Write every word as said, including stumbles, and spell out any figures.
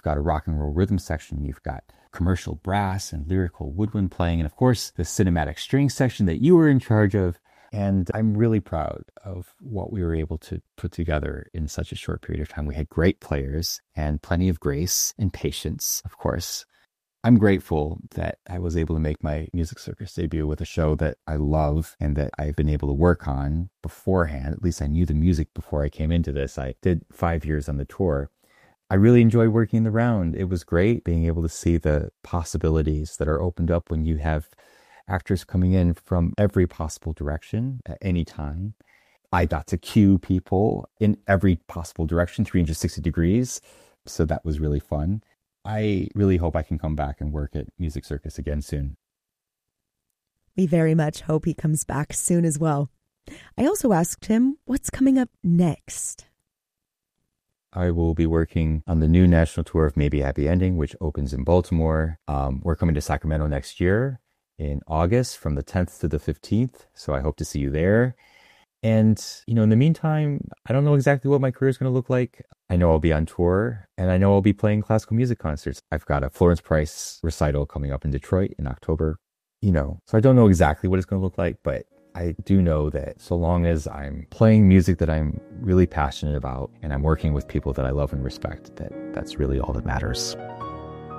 got a rock and roll rhythm section. You've got commercial brass and lyrical woodwind playing. And of course, the cinematic string section that you were in charge of. And I'm really proud of what we were able to put together in such a short period of time. We had great players and plenty of grace and patience, of course. I'm grateful that I was able to make my Music Circus debut with a show that I love and that I've been able to work on beforehand. At least I knew the music before I came into this. I did five years on the tour. I really enjoy working the round. It was great being able to see the possibilities that are opened up when you have actors coming in from every possible direction at any time. I got to cue people in every possible direction, three hundred sixty degrees. So that was really fun. I really hope I can come back and work at Music Circus again soon. We very much hope he comes back soon as well. I also asked him what's coming up next. I will be working on the new national tour of Maybe a Happy Ending, which opens in Baltimore. Um, we're coming to Sacramento next year in August from the tenth to the fifteenth. So I hope to see you there. And, you know, in the meantime, I don't know exactly what my career is going to look like. I know I'll be on tour and I know I'll be playing classical music concerts. I've got a Florence Price recital coming up in Detroit in October, you know, so I don't know exactly what it's going to look like, but I do know that so long as I'm playing music that I'm really passionate about and I'm working with people that I love and respect, that that's really all that matters.